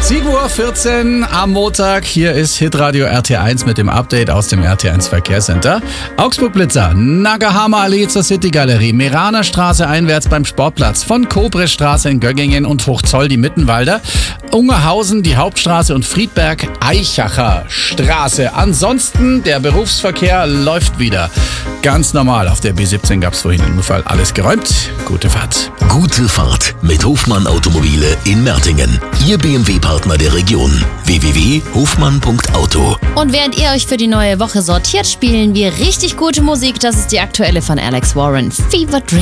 7:14 Uhr am Montag. Hier ist Hitradio RT1 mit dem Update aus dem RT1 Verkehrscenter. Augsburg-Blitzer, Nagahama Allee zur City-Galerie, Meraner Straße einwärts beim Sportplatz, von Kobrestraße in Göggingen und Hochzoll die Mittenwalder, Ungerhausen die Hauptstraße und Friedberg Eichacher Straße. Ansonsten, der Berufsverkehr läuft wieder. Ganz normal. Auf der B17 gab es vorhin einen Unfall. Alles geräumt. Gute Fahrt. Gute Fahrt mit Hofmann Automobile in Mertingen. Ihr BMW-Partner der Region. www.hofmann.auto. Und während ihr euch für die neue Woche sortiert, spielen wir richtig gute Musik. Das ist die aktuelle von Alex Warren. Fever Dream.